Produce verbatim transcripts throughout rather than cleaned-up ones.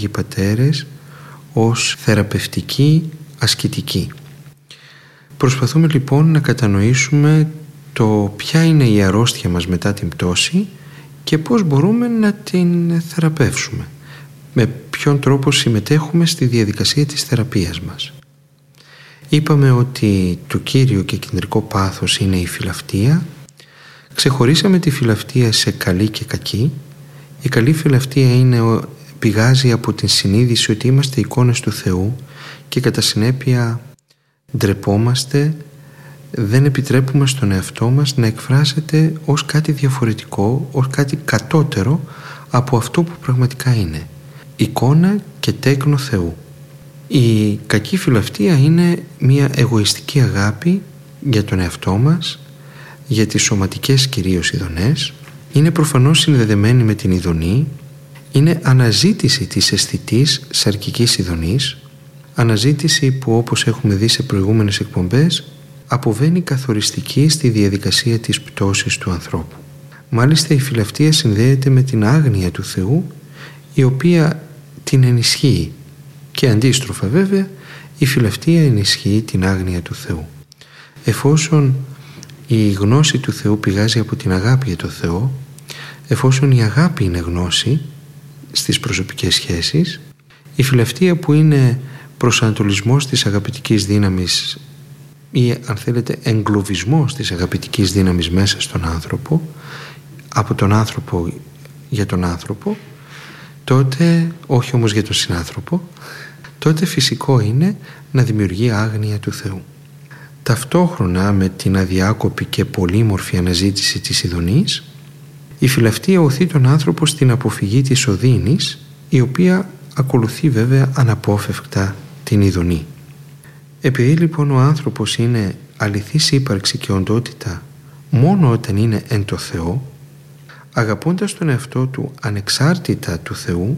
οι πατέρες ως θεραπευτική ασκητική. Προσπαθούμε λοιπόν να κατανοήσουμε το ποια είναι η αρρώστια μας μετά την πτώση και πώς μπορούμε να την θεραπεύσουμε. Με ποιον τρόπο συμμετέχουμε στη διαδικασία της θεραπείας μας. Είπαμε ότι το κύριο και κεντρικό πάθος είναι η φιλαυτία. Ξεχωρίσαμε τη φιλαυτία σε καλή και κακή. Η καλή φιλαυτία είναι, πηγάζει από την συνείδηση ότι είμαστε εικόνες του Θεού και κατά συνέπεια ντρεπόμαστε, δεν επιτρέπουμε στον εαυτό μας να εκφράζεται ως κάτι διαφορετικό, ως κάτι κατώτερο από αυτό που πραγματικά είναι. Εικόνα και τέκνο Θεού. Η κακή φιλαυτία είναι μια εγωιστική αγάπη για τον εαυτό μας, για τις σωματικές κυρίως ειδονές. Είναι προφανώς συνδεδεμένη με την ειδονή. Είναι αναζήτηση της αισθητής σαρκικής ειδονής. Αναζήτηση που, όπως έχουμε δει σε προηγούμενες εκπομπές, αποβαίνει καθοριστική στη διαδικασία της πτώσης του ανθρώπου. Μάλιστα η φιλαυτία συνδέεται με την άγνοια του Θεού, η οποία την ενισχύει, και αντίστροφα βέβαια η φιλαυτία ενισχύει την άγνοια του Θεού. Εφόσον η γνώση του Θεού πηγάζει από την αγάπη για το Θεό, εφόσον η αγάπη είναι γνώση στις προσωπικές σχέσεις, η φιλαυτία που είναι προσανατολισμός της αγαπητικής δύναμης ή αν θέλετε εγκλωβισμός της αγαπητικής δύναμης μέσα στον άνθρωπο, από τον άνθρωπο για τον άνθρωπο, τότε, όχι όμως για τον συνάνθρωπο, τότε φυσικό είναι να δημιουργεί άγνοια του Θεού. Ταυτόχρονα με την αδιάκοπη και πολύμορφη αναζήτηση της ειδονής, η φιλαυτία οθεί τον άνθρωπο στην αποφυγή της οδύνης, η οποία ακολουθεί βέβαια αναπόφευκτα την ειδονή. Επειδή λοιπόν ο άνθρωπος είναι αληθής ύπαρξη και οντότητα μόνο όταν είναι εν το Θεό, αγαπώντας τον εαυτό του ανεξάρτητα του Θεού,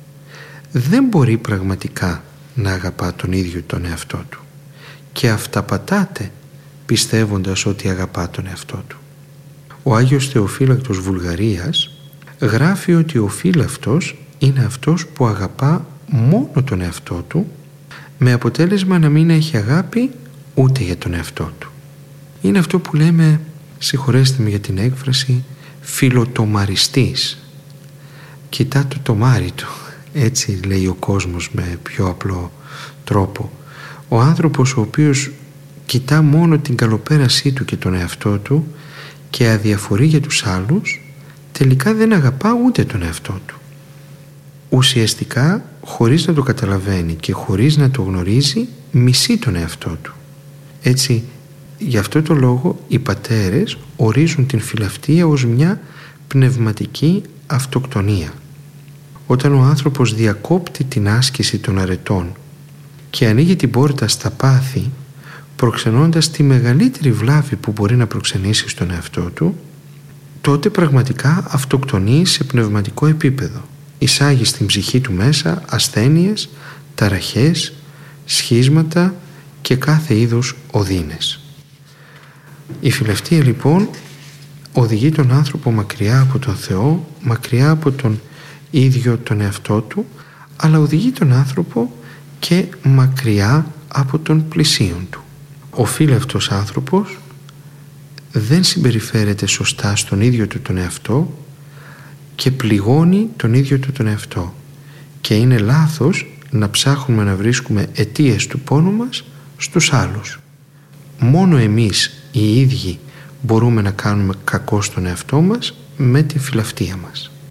δεν μπορεί πραγματικά να αγαπά τον ίδιο τον εαυτό του και αυταπατάται πιστεύοντας ότι αγαπά τον εαυτό του. Ο Άγιος Θεοφύλακτος Βουλγαρίας γράφει ότι ο φύλαυτος είναι αυτός που αγαπά μόνο τον εαυτό του, με αποτέλεσμα να μην έχει αγάπη ούτε για τον εαυτό του. Είναι αυτό που λέμε, συγχωρέστε με για την έκφραση, φιλοτομαριστής. Κοιτά το τομάρι του, έτσι λέει ο κόσμος με πιο απλό τρόπο. Ο άνθρωπος ο οποίος κοιτά μόνο την καλοπέρασή του και τον εαυτό του και αδιαφορεί για τους άλλους, τελικά δεν αγαπά ούτε τον εαυτό του. Ουσιαστικά, χωρίς να το καταλαβαίνει και χωρίς να το γνωρίζει, μισεί τον εαυτό του. Έτσι, γι' αυτό το λόγο οι πατέρες ορίζουν την φιλαυτία ως μια πνευματική αυτοκτονία. Όταν ο άνθρωπος διακόπτει την άσκηση των αρετών και ανοίγει την πόρτα στα πάθη, προξενώντας τη μεγαλύτερη βλάβη που μπορεί να προξενήσει στον εαυτό του, τότε πραγματικά αυτοκτονεί σε πνευματικό επίπεδο. Εισάγει στην ψυχή του μέσα ασθένειες, ταραχές, σχίσματα και κάθε είδους οδύνες. Η φιλαυτία λοιπόν οδηγεί τον άνθρωπο μακριά από τον Θεό, μακριά από τον ίδιο τον εαυτό του, αλλά οδηγεί τον άνθρωπο και μακριά από τον πλησίον του. Ο φύλαυτος άνθρωπος δεν συμπεριφέρεται σωστά στον ίδιο του τον εαυτό και πληγώνει τον ίδιο του τον εαυτό, και είναι λάθος να ψάχνουμε να βρίσκουμε αιτίες του πόνου μας στους άλλους. Μόνο εμείς οι ίδιοι μπορούμε να κάνουμε κακό στον εαυτό μας με τη φιλαυτία μας.